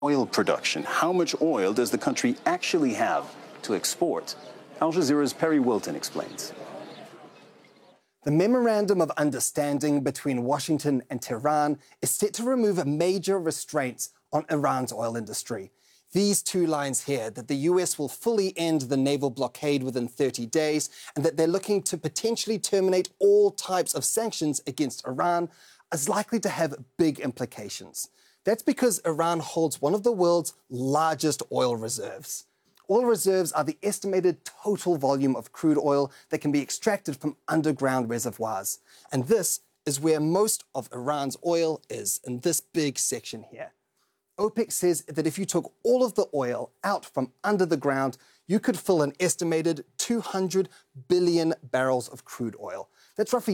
oil production. How much oil does the country actually have to export? Al Jazeera's Perry Wilton explains. The Memorandum of Understanding between Washington and Tehran is set to remove major restraints on Iran's oil industry. These two lines here, that the US will fully end the naval blockade within 30 days and that they're looking to potentially terminate all types of sanctions against Iran, is likely to have big implications. That's because Iran holds one of the world's largest oil reserves. Oil reserves are the estimated total volume of crude oil that can be extracted from underground reservoirs. And this is where most of Iran's oil is, in this big section here. OPEC says that if you took all of the oil out from under the ground, you could fill an estimated 200 billion barrels of crude oil. That's roughly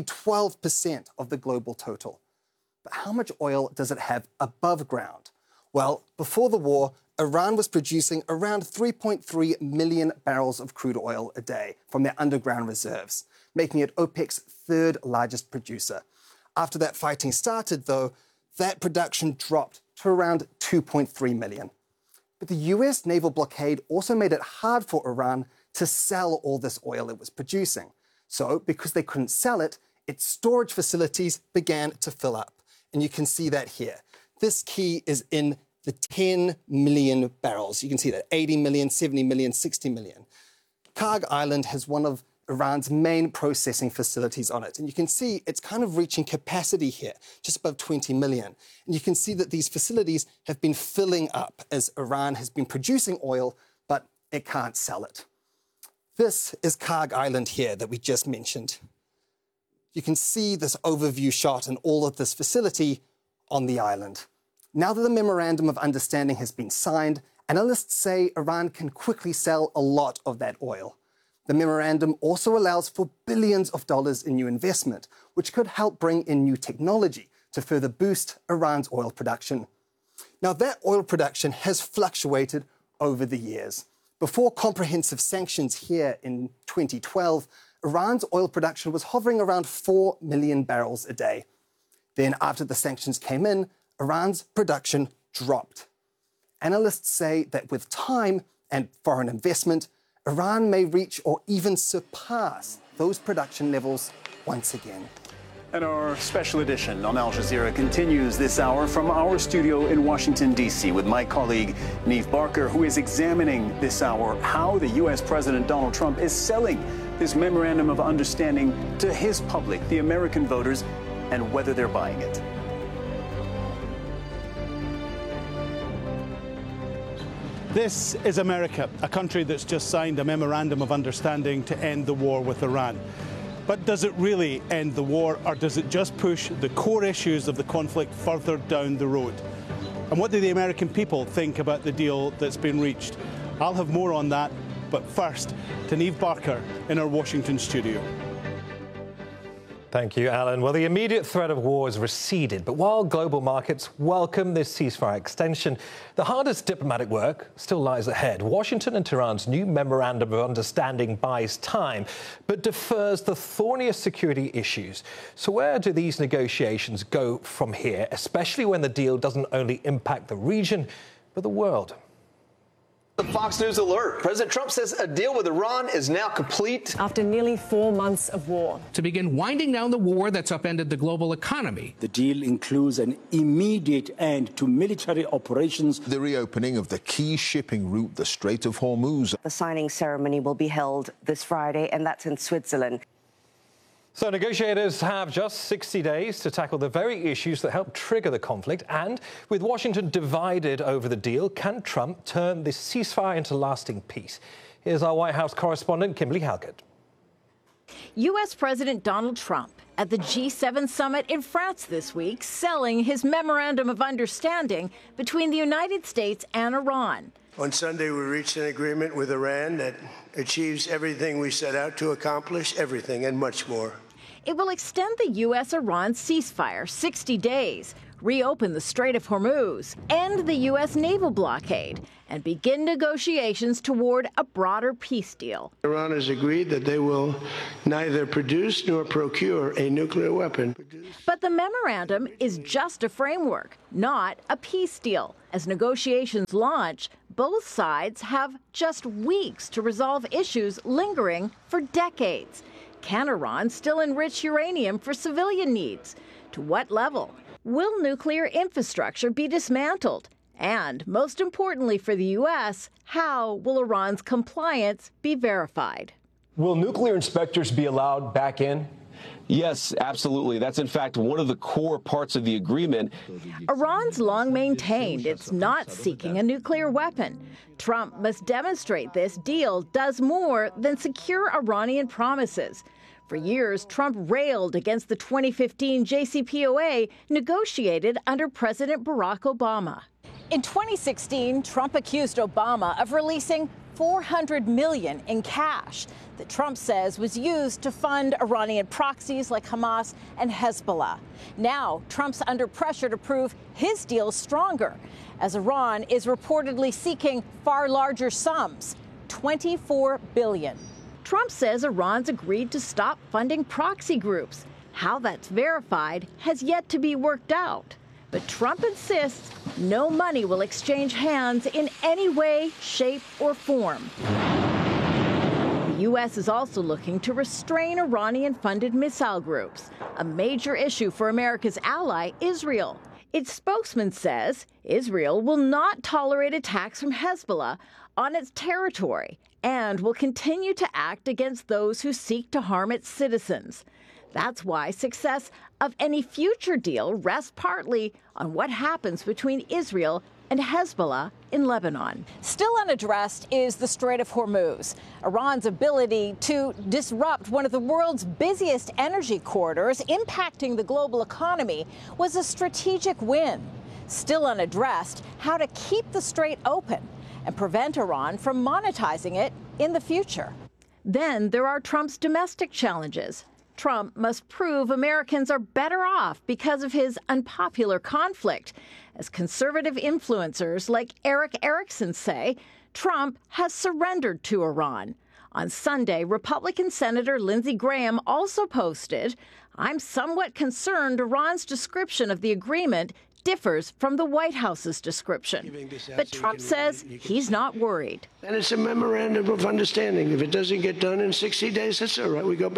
12% of the global total. But how much oil does it have above ground? Well, before the war, Iran was producing around 3.3 million barrels of crude oil a day from their underground reserves, making it OPEC's third largest producer. After that fighting started, though, that production dropped to around 2.3 million. But the US naval blockade also made it hard for Iran to sell all this oil it was producing. So, because they couldn't sell it, its storage facilities began to fill up. And you can see that here. This key is in the 10 million barrels. You can see that 80 million, 70 million, 60 million. Karg Island has one of Iran's main processing facilities on it. And you can see it's kind of reaching capacity here, just above 20 million. And you can see that these facilities have been filling up as Iran has been producing oil, but it can't sell it. This is Karg Island here that we just mentioned. You can see this overview shot and all of this facility on the island. Now that the Memorandum of Understanding has been signed, analysts say Iran can quickly sell a lot of that oil. The memorandum also allows for billions of dollars in new investment, which could help bring in new technology to further boost Iran's oil production. Now, that oil production has fluctuated over the years. Before comprehensive sanctions here in 2012, Iran's oil production was hovering around 4 million barrels a day. Then, after the sanctions came in, Iran's production dropped. Analysts say that with time and foreign investment, Iran may reach or even surpass those production levels once again. And our special edition on Al Jazeera continues this hour from our studio in Washington, D.C. with my colleague, Niamh Barker, who is examining this hour how the U.S. President Donald Trump is selling this Memorandum of Understanding to his public, the American voters, and whether they're buying it. This is America, a country that's just signed a Memorandum of Understanding to end the war with Iran. But does it really end the war, or does it just push the core issues of the conflict further down the road? And what do the American people think about the deal that's been reached? I'll have more on that, but first, to Niamh Barker in our Washington studio. Thank you, Alan. Well, the immediate threat of war has receded, but while global markets welcome this ceasefire extension, the hardest diplomatic work still lies ahead. Washington and Tehran's new Memorandum of Understanding buys time, but defers the thorniest security issues. So where do these negotiations go from here, especially when the deal doesn't only impact the region, but the world? The Fox News alert. President Trump says a deal with Iran is now complete. After nearly 4 months of war. To begin winding down the war that's upended the global economy. The deal includes an immediate end to military operations. The reopening of the key shipping route, the Strait of Hormuz. The signing ceremony will be held this Friday, and that's in Switzerland. So negotiators have just 60 days to tackle the very issues that helped trigger the conflict. And with Washington divided over the deal, can Trump turn this ceasefire into lasting peace? Here's our White House correspondent, Kimberly Halkett. U.S. President Donald Trump at the G7 summit in France this week, selling his Memorandum of Understanding between the United States and Iran. On Sunday, we reached an agreement with Iran that achieves everything we set out to accomplish, everything and much more. It will extend the U.S.-Iran ceasefire 60 days, reopen the Strait of Hormuz, end the U.S. naval blockade, and begin negotiations toward a broader peace deal. Iran has agreed that they will neither produce nor procure a nuclear weapon. But the memorandum is just a framework, not a peace deal. As negotiations launch, both sides have just weeks to resolve issues lingering for decades. Can Iran still enrich uranium for civilian needs? To what level? Will nuclear infrastructure be dismantled? And most importantly for the U.S., how will Iran's compliance be verified? Will nuclear inspectors be allowed back in? Yes, absolutely. That's, in fact, one of the core parts of the agreement. Iran's long maintained it's not seeking a nuclear weapon. Trump must demonstrate this deal does more than secure Iranian promises. For years, Trump railed against the 2015 JCPOA negotiated under President Barack Obama. In 2016, Trump accused Obama of releasing $400 million in cash that Trump says was used to fund Iranian proxies like Hamas and Hezbollah. Now, Trump's under pressure to prove his deal stronger, as Iran is reportedly seeking far larger sums, $24 billion. Trump says Iran's agreed to stop funding proxy groups. How that's verified has yet to be worked out. But Trump insists no money will exchange hands in any way, shape, or form. The U.S. is also looking to restrain Iranian-funded missile groups, a major issue for America's ally, Israel. Its spokesman says Israel will not tolerate attacks from Hezbollah on its territory and will continue to act against those who seek to harm its citizens. That's why success of any future deal rests partly on what happens between Israel and Hezbollah in Lebanon. Still unaddressed is the Strait of Hormuz. Iran's ability to disrupt one of the world's busiest energy corridors, impacting the global economy, was a strategic win. Still unaddressed, how to keep the strait open and prevent Iran from monetizing it in the future. Then there are Trump's domestic challenges. Trump must prove Americans are better off because of his unpopular conflict. As conservative influencers like Eric Erickson say, Trump has surrendered to Iran. On Sunday, Republican Senator Lindsey Graham also posted, "I'm somewhat concerned Iran's description of the agreement differs from the White House's description." But Trump says he's not worried. And it's a memorandum of understanding. If it doesn't get done in 60 days, that's all right. We go back.